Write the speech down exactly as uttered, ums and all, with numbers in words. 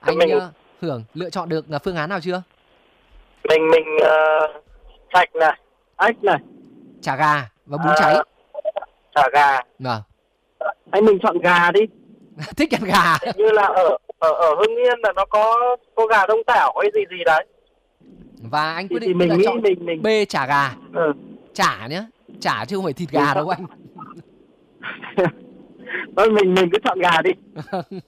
Anh mình uh, Hưởng lựa chọn được uh, phương án nào chưa? mình mình uh, sạch này, ếch này, Chả gà và bún à, cháy. chả gà. Vâng. Anh mình chọn gà đi. Thích ăn gà. Như là ở ở ở Hưng Yên là nó có có gà Đông Tảo hay gì gì đấy. Và anh Thì, quyết thì định mình là nghĩ chọn mình mình B, chả gà. ừ. Chả nhá, chả chứ không phải thịt Mình gà chọn- đâu anh. Thôi mình mình cứ chọn gà đi.